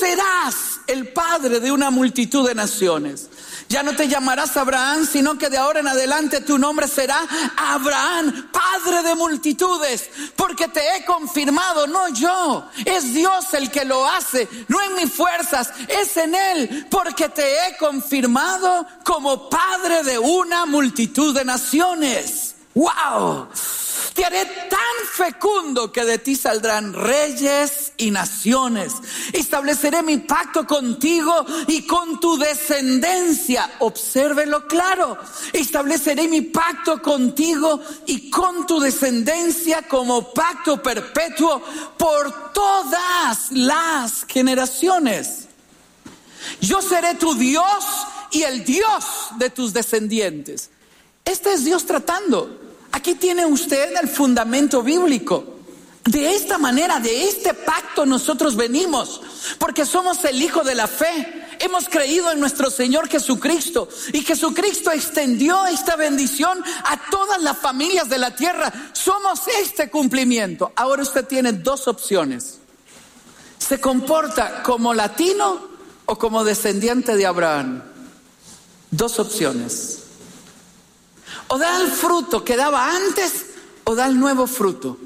serás el padre de una multitud de naciones. Ya no te llamarás Abraham, sino que de ahora en adelante tu nombre será Abraham, padre de multitudes, porque te he confirmado, no yo, es Dios el que lo hace, no en mis fuerzas, es en Él, porque te he confirmado como padre de una multitud de naciones. ¡Wow! Te haré tan fecundo que de ti saldrán reyes y naciones. Estableceré mi pacto contigo y con tu descendencia. Obsérvelo claro. Estableceré mi pacto contigo y con tu descendencia como pacto perpetuo por todas las generaciones. Yo seré tu Dios y el Dios de tus descendientes. Este es Dios tratando. Aquí tiene usted el fundamento bíblico. De esta manera, de este pacto nosotros venimos, porque somos el hijo de la fe. Hemos creído en nuestro Señor Jesucristo, y Jesucristo extendió esta bendición a todas las familias de la tierra. Somos este cumplimiento. Ahora usted tiene dos opciones. ¿Se comporta como latino o como descendiente de Abraham? Dos opciones. O da el fruto que daba antes, o da el nuevo fruto.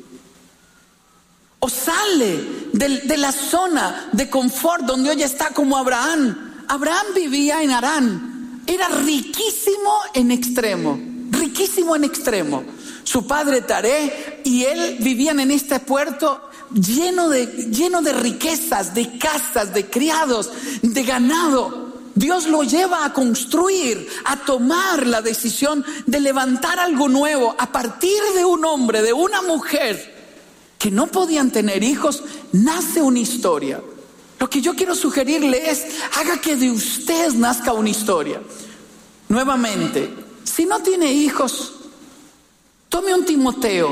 O sale de la zona de confort donde hoy está como Abraham. Abraham vivía en Harán. Era riquísimo en extremo. Riquísimo en extremo. Su padre Taré y él vivían en este puerto lleno de riquezas, de casas, de criados, de ganado. Dios lo lleva a construir, a tomar la decisión de levantar algo nuevo a partir de un hombre, de una mujer que no podían tener hijos. Nace una historia. Lo que yo quiero sugerirle es, haga que de usted nazca una historia. Nuevamente, si no tiene hijos, tome un Timoteo.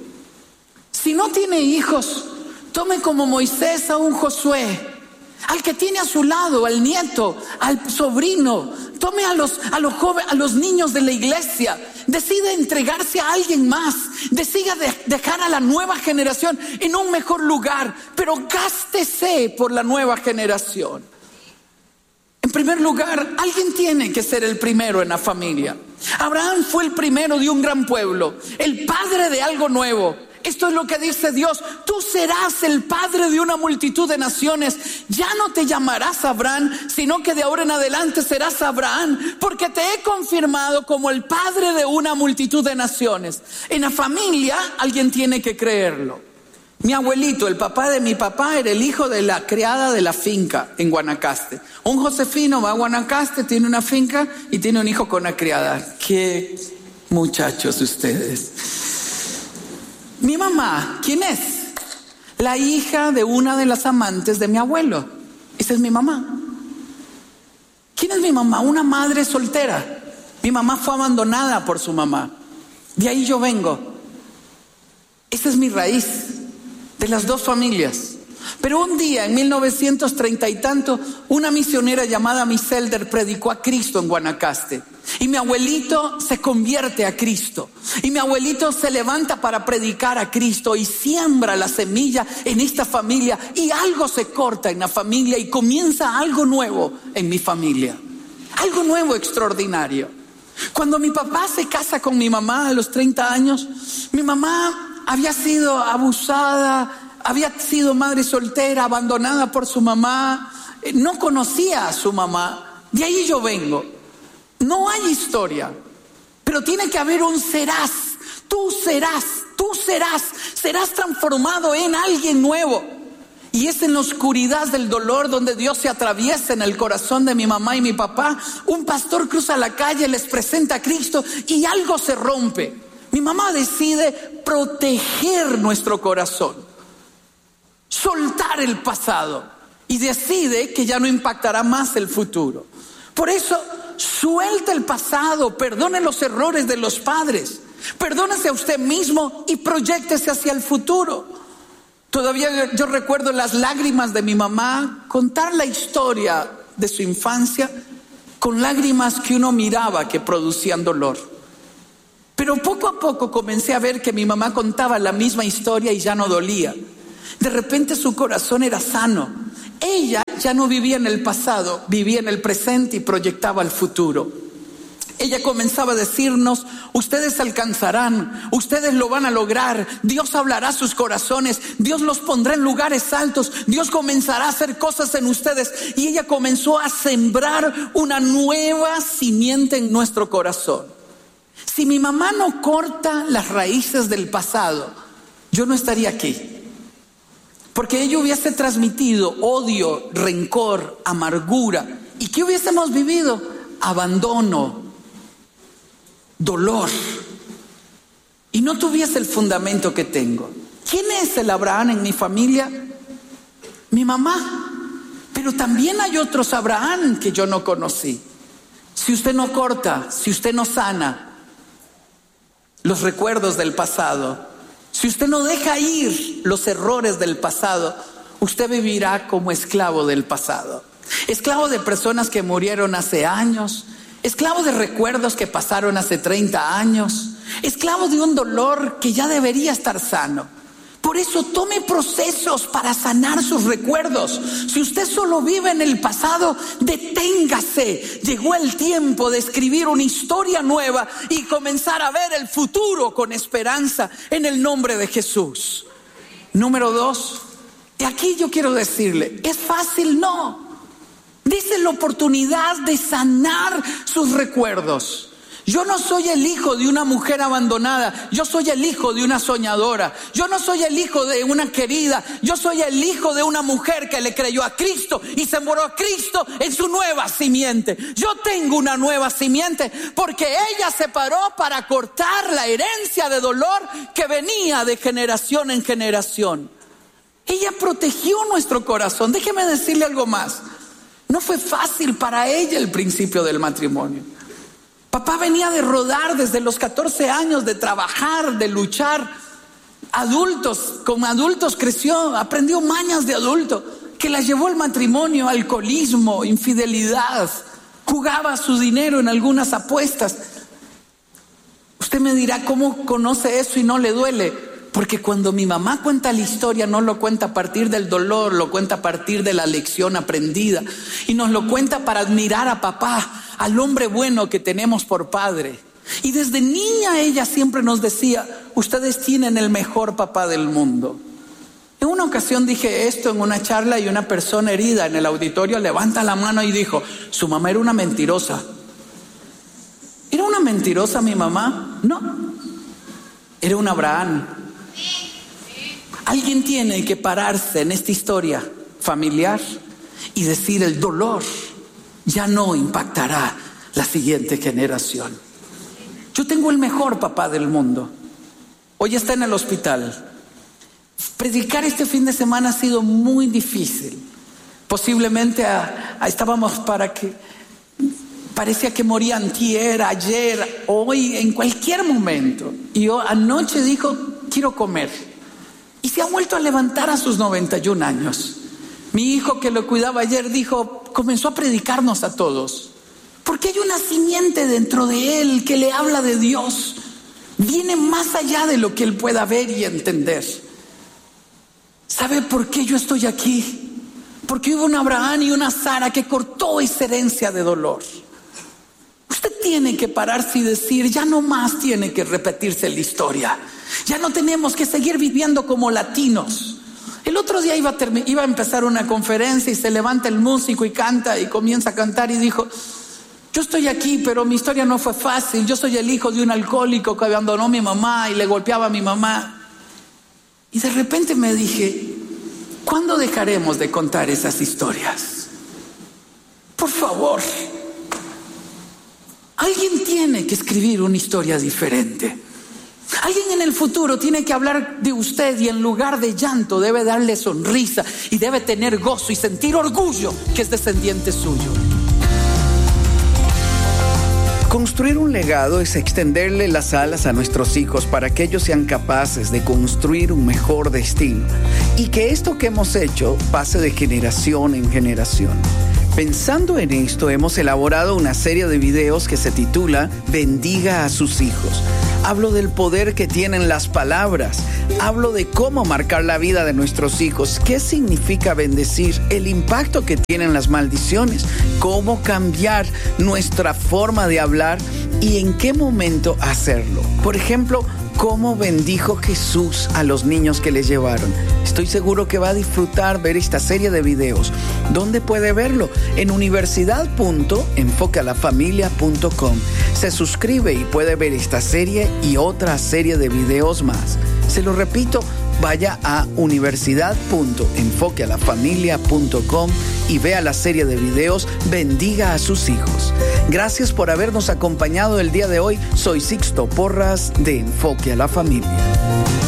Si no tiene hijos, tome como Moisés a un Josué. Al que tiene a su lado, al nieto, al sobrino. Tome a los jóvenes, a los niños de la iglesia. Decide entregarse a alguien más. Decida dejar a la nueva generación en un mejor lugar. Pero gástese por la nueva generación. En primer lugar, alguien tiene que ser el primero en la familia. Abraham fue el primero de un gran pueblo, el padre de algo nuevo. Esto es lo que dice Dios: tú serás el padre de una multitud de naciones. Ya no te llamarás Abraham, sino que de ahora en adelante serás Abraham, porque te he confirmado como el padre de una multitud de naciones. En la familia alguien tiene que creerlo. Mi abuelito, el papá de mi papá, era el hijo de la criada de la finca en Guanacaste. Un josefino va a Guanacaste, tiene una finca y tiene un hijo con una criada. Qué muchachos ustedes. Mi mamá, ¿quién es? La hija de una de las amantes de mi abuelo. Esa es mi mamá. ¿Quién es mi mamá? Una madre soltera. Mi mamá fue abandonada por su mamá. De ahí yo vengo. Esa es mi raíz, de las dos familias. Pero un día, en 1930 y tanto, una misionera llamada Miss Elder predicó a Cristo en Guanacaste. Y mi abuelito se convierte a Cristo. Y mi abuelito se levanta para predicar a Cristo y siembra la semilla en esta familia. Y algo se corta en la familia y comienza algo nuevo en mi familia. Algo nuevo extraordinario. Cuando mi papá se casa con mi mamá a los 30 años, mi mamá había sido abusada, había sido madre soltera, abandonada por su mamá. No conocía a su mamá. De ahí yo vengo. No hay historia, pero tiene que haber un serás. Tú serás transformado en alguien nuevo. Y es en la oscuridad del dolor donde Dios se atraviesa en el corazón de mi mamá y mi papá. Un pastor cruza la calle, les presenta a Cristo y algo se rompe. Mi mamá decide proteger nuestro corazón, soltar el pasado, y decide que ya no impactará más el futuro. Por eso, suelta el pasado, perdone los errores de los padres, perdónese a usted mismo y proyéctese hacia el futuro. Todavía yo recuerdo las lágrimas de mi mamá, contar la historia de su infancia con lágrimas que uno miraba que producían dolor. Pero poco a poco comencé a ver que mi mamá contaba la misma historia y ya no dolía. De repente su corazón era sano. Ella ya no vivía en el pasado, vivía en el presente y proyectaba el futuro. Ella comenzaba a decirnos: ustedes alcanzarán, ustedes lo van a lograr, Dios hablará a sus corazones, Dios los pondrá en lugares altos, Dios comenzará a hacer cosas en ustedes. Y ella comenzó a sembrar una nueva simiente en nuestro corazón. Si mi mamá no corta las raíces del pasado, yo no estaría aquí, porque ella hubiese transmitido odio, rencor, amargura. ¿Y qué hubiésemos vivido? Abandono, dolor, y no tuviese el fundamento que tengo. ¿Quién es el Abraham en mi familia? Mi mamá. Pero también hay otros Abraham que yo no conocí. Si usted no corta, si usted no sana los recuerdos del pasado, si usted no deja ir los errores del pasado, usted vivirá como esclavo del pasado. Esclavo de personas que murieron hace años, esclavo de recuerdos que pasaron hace 30 años, esclavo de un dolor que ya debería estar sano. Por eso tome procesos para sanar sus recuerdos. Si usted solo vive en el pasado, deténgase. Llegó el tiempo de escribir una historia nueva y comenzar a ver el futuro con esperanza en el nombre de Jesús. Número 2, y aquí yo quiero decirle, ¿es fácil? No. Dice la oportunidad de sanar sus recuerdos. Yo no soy el hijo de una mujer abandonada, yo soy el hijo de una soñadora. Yo no soy el hijo de una querida, yo soy el hijo de una mujer que le creyó a Cristo y sembró a Cristo en su nueva simiente. Yo tengo una nueva simiente porque ella se paró para cortar la herencia de dolor que venía de generación en generación. Ella protegió nuestro corazón. Déjeme decirle algo más. No fue fácil para ella el principio del matrimonio. Papá venía de rodar desde los 14 años, de trabajar, de luchar. Como adultos creció, aprendió mañas de adulto que la llevó al matrimonio, alcoholismo, infidelidad. Jugaba su dinero en algunas apuestas. Usted me dirá, ¿cómo conoce eso y no le duele? Porque cuando mi mamá cuenta la historia, no lo cuenta a partir del dolor, lo cuenta a partir de la lección aprendida. Y nos lo cuenta para admirar a papá, al hombre bueno que tenemos por padre. Y desde niña ella siempre nos decía: ustedes tienen el mejor papá del mundo. En una ocasión dije esto en una charla y una persona herida en el auditorio levanta la mano y dijo: su mamá era una mentirosa. ¿Era una mentirosa mi mamá? No, era un Abraham. Alguien tiene que pararse en esta historia familiar y decir: el dolor ya no impactará la siguiente generación. Yo tengo el mejor papá del mundo. Hoy está en el hospital. Predicar este fin de semana ha sido muy difícil. Posiblemente estábamos parecía que moría antier, ayer, hoy, en cualquier momento. Y anoche dijo: quiero comer. Y se ha vuelto a levantar a sus 91 años. Mi hijo, que lo cuidaba ayer, comenzó a predicarnos a todos. Porque hay una simiente dentro de él que le habla de Dios. Viene más allá de lo que él pueda ver y entender. ¿Sabe por qué yo estoy aquí? Porque hubo un Abraham y una Sara que cortó esa herencia de dolor. Usted tiene que pararse y decir: ya no más tiene que repetirse la historia. Ya no tenemos que seguir viviendo como latinos. El otro día iba a empezar una conferencia y se levanta el músico y canta y comienza a cantar y dijo: yo estoy aquí, pero mi historia no fue fácil. Yo soy el hijo de un alcohólico que abandonó a mi mamá y le golpeaba a mi mamá. Y de repente me dije: ¿cuándo dejaremos de contar esas historias? Por favor. Alguien tiene que escribir una historia diferente. Alguien en el futuro tiene que hablar de usted y en lugar de llanto debe darle sonrisa y debe tener gozo y sentir orgullo que es descendiente suyo. Construir un legado es extenderle las alas a nuestros hijos para que ellos sean capaces de construir un mejor destino y que esto que hemos hecho pase de generación en generación. Pensando en esto, hemos elaborado una serie de videos que se titula Bendiga a sus hijos. Hablo del poder que tienen las palabras. Hablo de cómo marcar la vida de nuestros hijos. ¿Qué significa bendecir? El impacto que tienen las maldiciones. Cómo cambiar nuestra forma de hablar y en qué momento hacerlo. Por ejemplo, cómo bendijo Jesús a los niños que les llevaron. Estoy seguro que va a disfrutar ver esta serie de videos. ¿Dónde puede verlo? En universidad.enfoquealafamilia.com. Se suscribe y puede ver esta serie y otra serie de videos más. Se lo repito, vaya a universidad.enfoquealafamilia.com y vea la serie de videos Bendiga a sus hijos. Gracias por habernos acompañado el día de hoy. Soy Sixto Porras de Enfoque a la Familia.